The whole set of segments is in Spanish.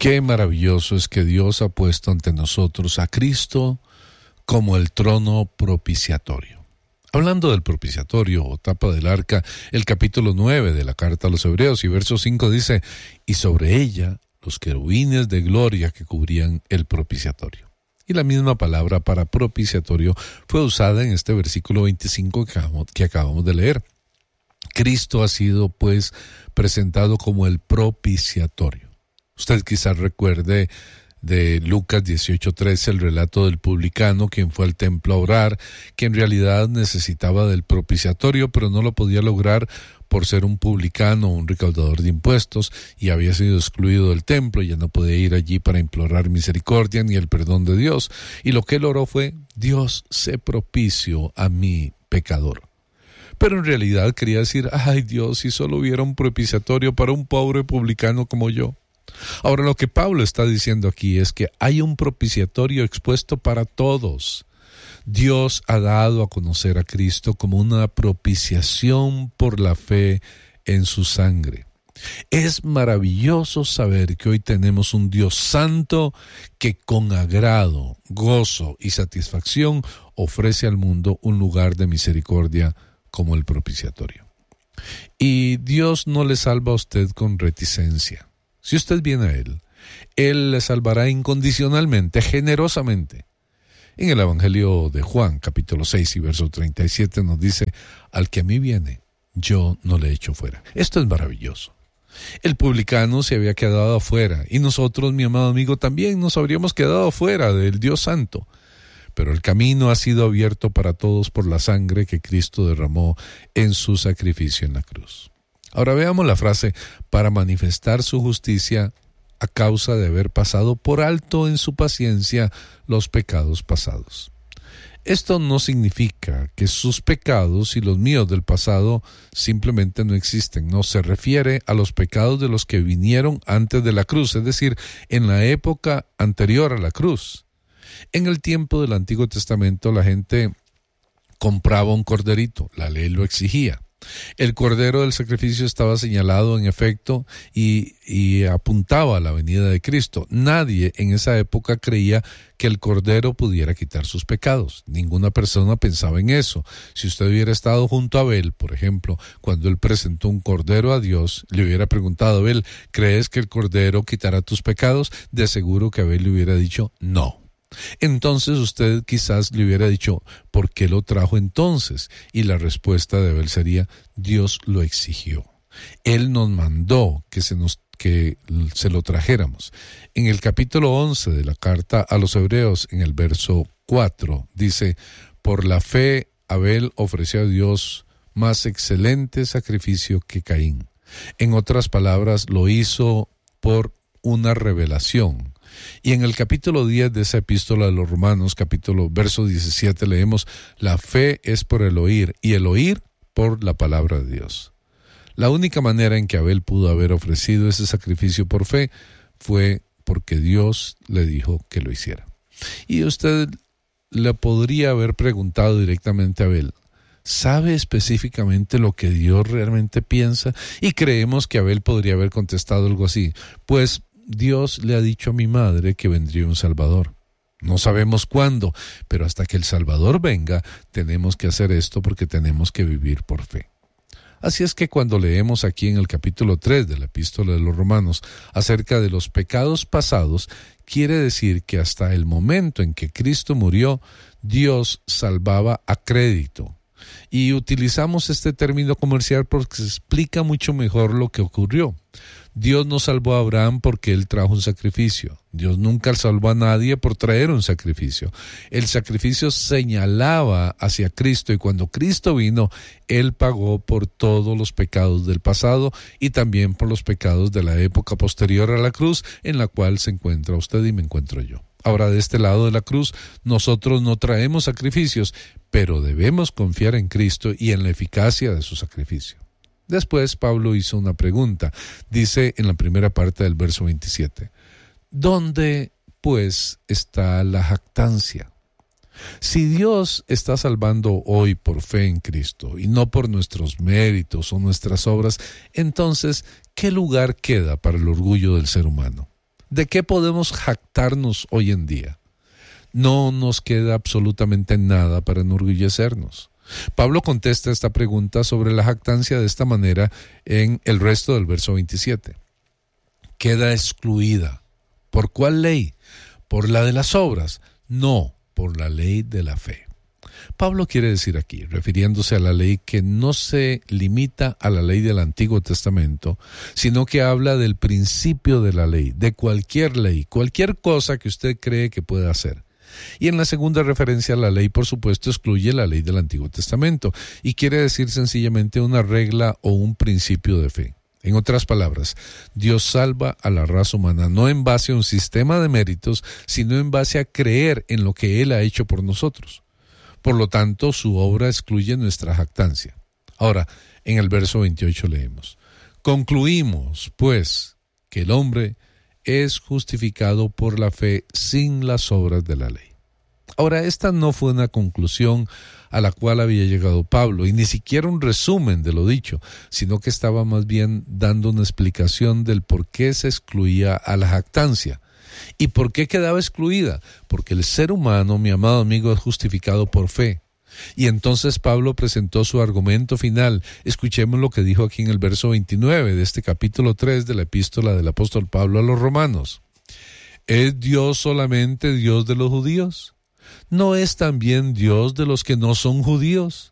Qué maravilloso es que Dios ha puesto ante nosotros a Cristo como el trono propiciatorio. Hablando del propiciatorio o tapa del arca, el capítulo 9 de la carta a los Hebreos y verso 5 dice: y sobre ella los querubines de gloria que cubrían el propiciatorio. Y la misma palabra para propiciatorio fue usada en este versículo 25 que acabamos de leer. Cristo ha sido pues presentado como el propiciatorio. Usted quizás recuerde de Lucas 18:13, el relato del publicano quien fue al templo a orar, que en realidad necesitaba del propiciatorio, pero no lo podía lograr por ser un publicano, un recaudador de impuestos, y había sido excluido del templo, y ya no podía ir allí para implorar misericordia ni el perdón de Dios. Y lo que él oró fue: Dios, sé propicio a mi pecador. Pero en realidad quería decir: ay Dios, si solo hubiera un propiciatorio para un pobre publicano como yo. Ahora, lo que Pablo está diciendo aquí es que hay un propiciatorio expuesto para todos. Dios ha dado a conocer a Cristo como una propiciación por la fe en su sangre. Es maravilloso saber que hoy tenemos un Dios santo que con agrado, gozo y satisfacción ofrece al mundo un lugar de misericordia como el propiciatorio. Y Dios no le salva a usted con reticencia. Si usted viene a Él le salvará incondicionalmente, generosamente. En el Evangelio de Juan, capítulo 6 y verso 37 nos dice: al que a mí viene, yo no le echo fuera. Esto es maravilloso. El publicano se había quedado afuera, y nosotros, mi amado amigo, también nos habríamos quedado afuera del Dios Santo. Pero el camino ha sido abierto para todos por la sangre que Cristo derramó en su sacrificio en la cruz. Ahora veamos la frase: para manifestar su justicia a causa de haber pasado por alto en su paciencia los pecados pasados. Esto no significa que sus pecados y los míos del pasado simplemente no existen. No, se refiere a los pecados de los que vinieron antes de la cruz, es decir, en la época anterior a la cruz. En el tiempo del Antiguo Testamento la gente compraba un corderito, la ley lo exigía. El cordero del sacrificio estaba señalado en efecto y apuntaba a la venida de Cristo. Nadie en esa época creía que el cordero pudiera quitar sus pecados. Ninguna persona pensaba en eso. Si usted hubiera estado junto a Abel, por ejemplo, cuando él presentó un cordero a Dios, le hubiera preguntado a Abel: ¿crees que el cordero quitará tus pecados? De seguro que Abel le hubiera dicho no. Entonces usted quizás le hubiera dicho: ¿por qué lo trajo entonces? Y la respuesta de Abel sería: Dios lo exigió. Él nos mandó que se lo trajéramos. En el capítulo 11 de la carta a los Hebreos, en el verso 4, dice: por la fe Abel ofreció a Dios más excelente sacrificio que Caín. En otras palabras, lo hizo por una revelación. Y en el capítulo 10 de esa epístola de los Romanos, verso 17, leemos: la fe es por el oír, y el oír por la palabra de Dios. La única manera en que Abel pudo haber ofrecido ese sacrificio por fe fue porque Dios le dijo que lo hiciera. Y usted le podría haber preguntado directamente a Abel: ¿sabe específicamente lo que Dios realmente piensa? Y creemos que Abel podría haber contestado algo así: pues Dios le ha dicho a mi madre que vendría un Salvador. No sabemos cuándo, pero hasta que el Salvador venga, tenemos que hacer esto porque tenemos que vivir por fe. Así es que cuando leemos aquí en el capítulo 3 de la epístola de los Romanos acerca de los pecados pasados, quiere decir que hasta el momento en que Cristo murió, Dios salvaba a crédito. Y utilizamos este término comercial porque se explica mucho mejor lo que ocurrió. Dios no salvó a Abraham porque él trajo un sacrificio. Dios nunca salvó a nadie por traer un sacrificio. El sacrificio señalaba hacia Cristo, y cuando Cristo vino, Él pagó por todos los pecados del pasado y también por los pecados de la época posterior a la cruz, en la cual se encuentra usted y me encuentro yo. Ahora, de este lado de la cruz, nosotros no traemos sacrificios, pero debemos confiar en Cristo y en la eficacia de su sacrificio. Después Pablo hizo una pregunta. Dice en la primera parte del verso 27, ¿dónde pues está la jactancia? Si Dios está salvando hoy por fe en Cristo y no por nuestros méritos o nuestras obras, entonces, ¿qué lugar queda para el orgullo del ser humano? ¿De qué podemos jactarnos hoy en día? No nos queda absolutamente nada para enorgullecernos. Pablo contesta esta pregunta sobre la jactancia de esta manera en el resto del verso 27. Queda excluida. ¿Por cuál ley? ¿Por la de las obras? No, por la ley de la fe. Pablo quiere decir aquí, refiriéndose a la ley, que no se limita a la ley del Antiguo Testamento, sino que habla del principio de la ley, de cualquier ley, cualquier cosa que usted cree que pueda hacer. Y en la segunda referencia a la ley, por supuesto, excluye la ley del Antiguo Testamento y quiere decir sencillamente una regla o un principio de fe. En otras palabras, Dios salva a la raza humana no en base a un sistema de méritos, sino en base a creer en lo que Él ha hecho por nosotros. Por lo tanto, su obra excluye nuestra jactancia. Ahora, en el verso 28 leemos: concluimos, pues, que el hombre es justificado por la fe sin las obras de la ley. Ahora, esta no fue una conclusión a la cual había llegado Pablo, y ni siquiera un resumen de lo dicho, sino que estaba más bien dando una explicación del por qué se excluía a la jactancia. ¿Y por qué quedaba excluida? Porque el ser humano, mi amado amigo, es justificado por fe. Y entonces Pablo presentó su argumento final. Escuchemos lo que dijo aquí en el verso 29 de este capítulo 3 de la epístola del apóstol Pablo a los romanos. ¿Es Dios solamente Dios de los judíos? ¿No es también Dios de los que no son judíos?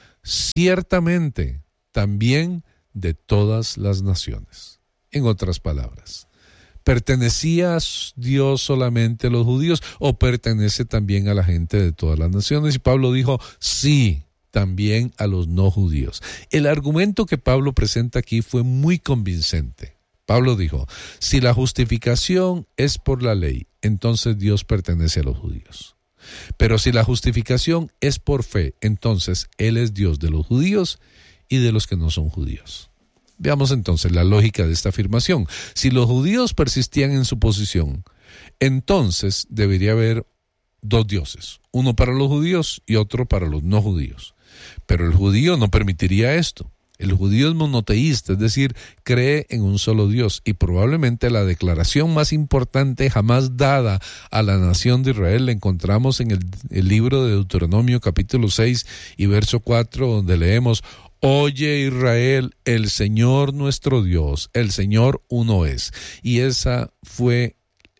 Ciertamente, también de todas las naciones. En otras palabras, ¿pertenecía Dios solamente a los judíos o pertenece también a la gente de todas las naciones? Y Pablo dijo, sí, también a los no judíos. El argumento que Pablo presenta aquí fue muy convincente. Pablo dijo, si la justificación es por la ley, entonces Dios pertenece a los judíos. Pero si la justificación es por fe, entonces Él es Dios de los judíos y de los que no son judíos. Veamos entonces la lógica de esta afirmación. Si los judíos persistían en su posición, entonces debería haber dos dioses, uno para los judíos y otro para los no judíos. Pero el judío no permitiría esto. El judío es monoteísta, es decir, cree en un solo Dios, y probablemente la declaración más importante jamás dada a la nación de Israel la encontramos en el libro de Deuteronomio capítulo 6 y verso 4, donde leemos: Oye Israel, el Señor nuestro Dios, el Señor uno es. Y esa fue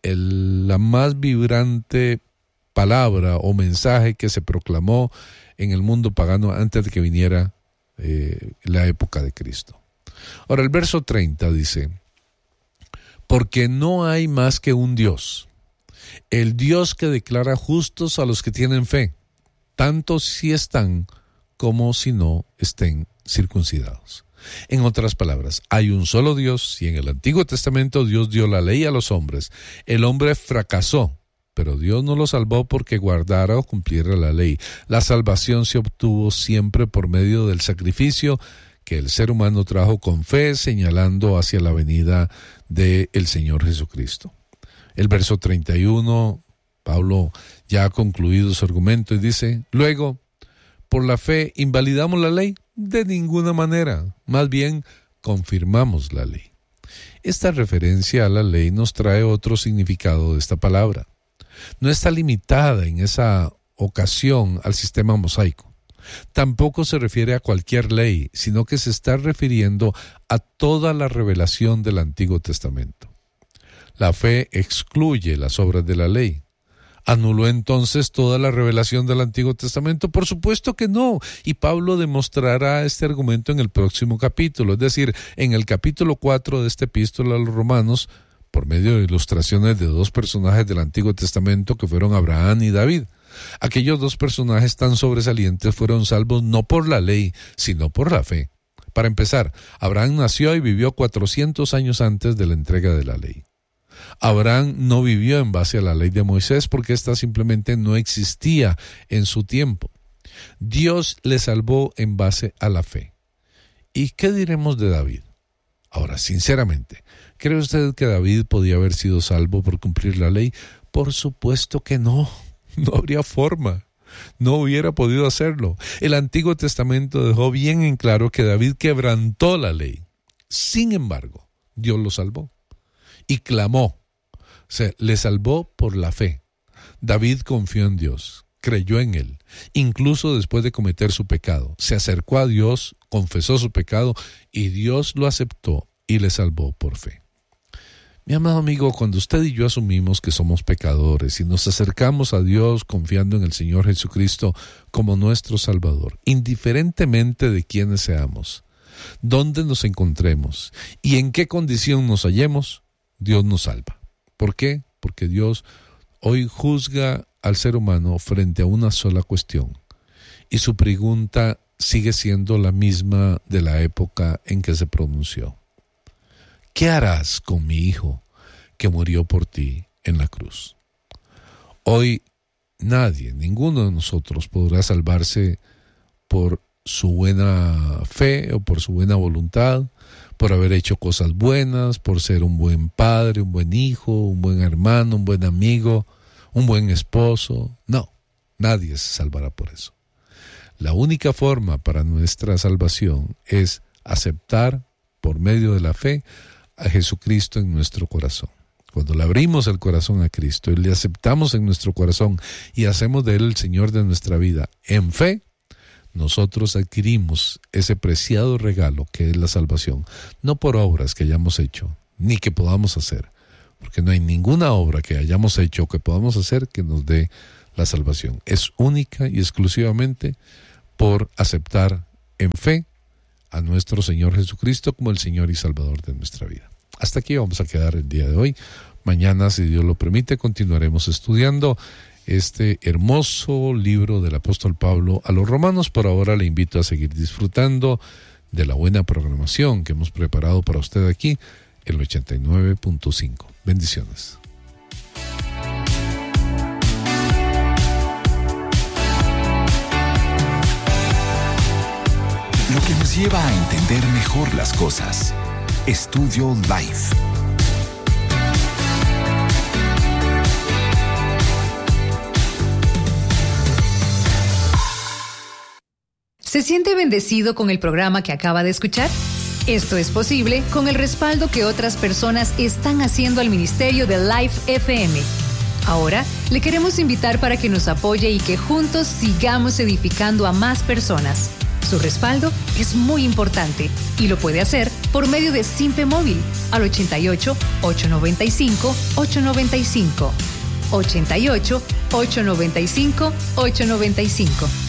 la más vibrante palabra o mensaje que se proclamó en el mundo pagano antes de que viniera la época de Cristo. Ahora el verso 30 dice: porque no hay más que un Dios, el Dios que declara justos a los que tienen fe, tanto si están como si no estén circuncidados. En otras palabras, hay un solo Dios, y en el Antiguo Testamento Dios dio la ley a los hombres. El hombre fracasó, pero Dios no lo salvó porque guardara o cumpliera la ley. La salvación se obtuvo siempre por medio del sacrificio que el ser humano trajo con fe, señalando hacia la venida del Señor Jesucristo. El verso 31, Pablo ya ha concluido su argumento y dice: luego, ¿por la fe invalidamos la ley? De ninguna manera, más bien confirmamos la ley. Esta referencia a la ley nos trae otro significado de esta palabra. No está limitada en esa ocasión al sistema mosaico. Tampoco se refiere a cualquier ley, sino que se está refiriendo a toda la revelación del Antiguo Testamento. La fe excluye las obras de la ley. ¿Anuló entonces toda la revelación del Antiguo Testamento? Por supuesto que no, y Pablo demostrará este argumento en el próximo capítulo, es decir, en el capítulo 4 de esta epístola a los Romanos, por medio de ilustraciones de dos personajes del Antiguo Testamento que fueron Abraham y David. Aquellos dos personajes tan sobresalientes fueron salvos no por la ley, sino por la fe. Para empezar, Abraham nació y vivió 400 años antes de la entrega de la ley. Abraham no vivió en base a la ley de Moisés porque ésta simplemente no existía en su tiempo. Dios le salvó en base a la fe. ¿Y qué diremos de David? Ahora, sinceramente, ¿cree usted que David podía haber sido salvo por cumplir la ley? Por supuesto que no. No habría forma. No hubiera podido hacerlo. El Antiguo Testamento dejó bien en claro que David quebrantó la ley. Sin embargo, Dios lo salvó y clamó: le salvó por la fe. David confió en Dios, creyó en Él, incluso después de cometer su pecado. Se acercó a Dios, confesó su pecado y Dios lo aceptó y le salvó por fe. Mi amado amigo, cuando usted y yo asumimos que somos pecadores y nos acercamos a Dios confiando en el Señor Jesucristo como nuestro Salvador, indiferentemente de quiénes seamos, dónde nos encontremos y en qué condición nos hallemos, Dios nos salva. ¿Por qué? Porque Dios hoy juzga al ser humano frente a una sola cuestión y su pregunta sigue siendo la misma de la época en que se pronunció. ¿Qué harás con mi hijo que murió por ti en la cruz? Hoy nadie, ninguno de nosotros podrá salvarse por su buena fe o por su buena voluntad, por haber hecho cosas buenas, por ser un buen padre, un buen hijo, un buen hermano, un buen amigo, un buen esposo. No, nadie se salvará por eso. La única forma para nuestra salvación es aceptar por medio de la fe a Jesucristo en nuestro corazón. Cuando le abrimos el corazón a Cristo y le aceptamos en nuestro corazón y hacemos de Él el Señor de nuestra vida en fe, nosotros adquirimos ese preciado regalo que es la salvación, no por obras que hayamos hecho, ni que podamos hacer, porque no hay ninguna obra que hayamos hecho o que podamos hacer que nos dé la salvación. Es única y exclusivamente por aceptar en fe a nuestro Señor Jesucristo como el Señor y Salvador de nuestra vida. Hasta aquí vamos a quedar el día de hoy. Mañana, si Dios lo permite, continuaremos estudiando este hermoso libro del apóstol Pablo a los Romanos. Por ahora le invito a seguir disfrutando de la buena programación que hemos preparado para usted aquí en el 89.5. Bendiciones. Lo que nos lleva a entender mejor las cosas. Estudio Life. ¿Se siente bendecido con el programa que acaba de escuchar? Esto es posible con el respaldo que otras personas están haciendo al ministerio de Life FM. Ahora, le queremos invitar para que nos apoye y que juntos sigamos edificando a más personas. Su respaldo es muy importante y lo puede hacer por medio de Simpe Móvil al 88-895-895. 88-895-895.